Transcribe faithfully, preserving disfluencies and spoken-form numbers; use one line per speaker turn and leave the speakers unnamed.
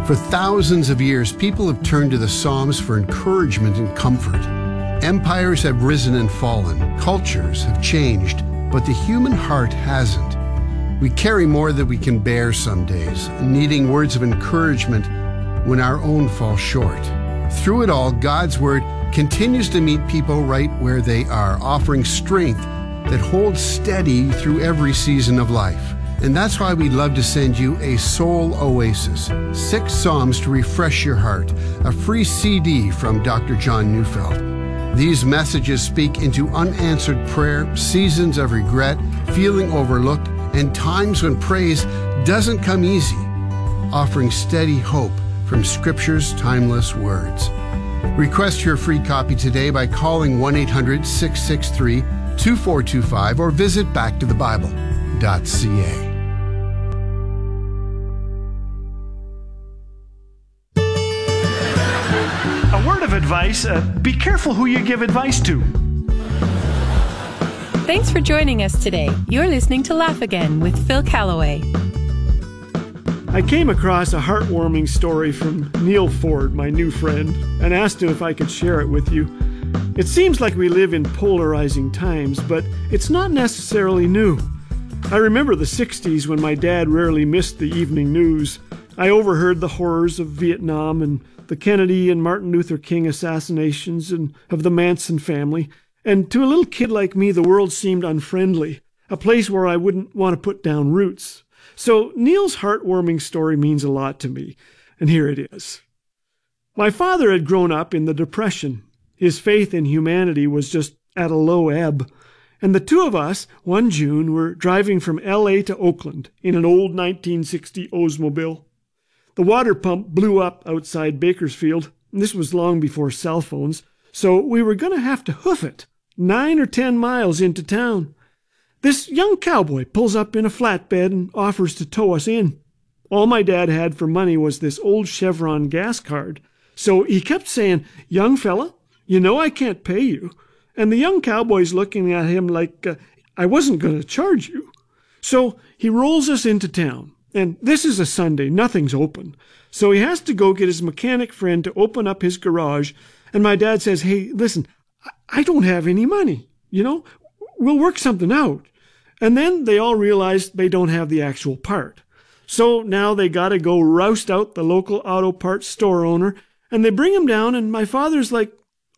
For thousands of years, people have turned to the Psalms for encouragement and comfort. Empires have risen and fallen, cultures have changed, but the human heart hasn't. We carry more than we can bear some days, needing words of encouragement when our own fall short. Through it all, God's Word continues to meet people right where they are, offering strength that holds steady through every season of life. And that's why we'd love to send you a Soul Oasis, six Psalms to refresh your heart, a free C D from Doctor John Neufeld. These messages speak into unanswered prayer, seasons of regret, feeling overlooked, and times when praise doesn't come easy, offering steady hope from Scripture's timeless words. Request your free copy today by calling one eight hundred, six six three, two four two five or visit back to the bible dot c a.
A word of advice, uh, be careful who you give advice to.
Thanks for joining us today. You're listening to Laugh Again with Phil Callaway.
I came across a heartwarming story from Neil Ford, my new friend, and asked him if I could share it with you. It seems like we live in polarizing times, but it's not necessarily new. I remember the sixties when my dad rarely missed the evening news. I overheard the horrors of Vietnam and the Kennedy and Martin Luther King assassinations and of the Manson family. And to a little kid like me, the world seemed unfriendly, a place where I wouldn't want to put down roots. So Neil's heartwarming story means a lot to me, and here it is. My father had grown up in the Depression. His faith in humanity was just at a low ebb. And the two of us, one June, were driving from L A to Oakland in an old nineteen sixty Oldsmobile. The water pump blew up outside Bakersfield, and this was long before cell phones, so we were going to have to hoof it nine or ten miles into town. This young cowboy pulls up in a flatbed and offers to tow us in. All my dad had for money was this old Chevron gas card, so he kept saying, "Young fella, you know I can't pay you." And the young cowboy's looking at him like, uh, I wasn't going to charge you. So he rolls us into town. And this is a Sunday, nothing's open. So he has to go get his mechanic friend to open up his garage. And my dad says, "Hey, listen, I don't have any money. You know, we'll work something out." And then they all realize they don't have the actual part. So now they got to go roust out the local auto parts store owner. And they bring him down, and my father's like,